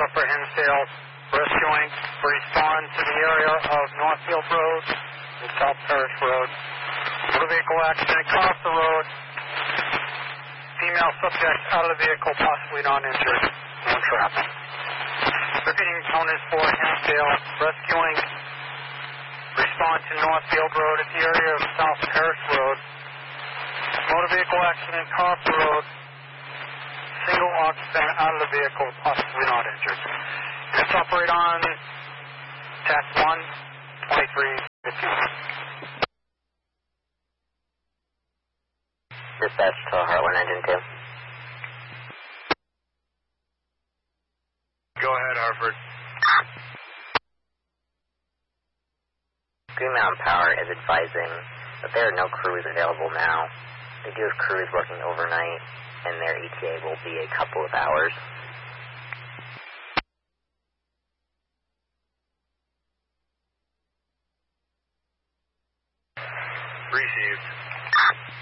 for Hinsdale, rescuing, respond to the area of Northfield Road and South Parish Road. Motor vehicle accident across the road. Female subject out of the vehicle, possibly non-injured. No traffic. Repeating, tone is for Hinsdale, rescuing, respond to Northfield Road at the area of South Parish Road. Motor vehicle accident across the road. Single occupant out of the vehicle, possibly not injured. Let's operate on TAC 1, 2351. Dispatch to Heartland Engine 2. Go ahead, Hartford. Green Mountain Power is advising that there are no crews available now. They do have crews working overnight, and their ETA will be a couple of hours. Received.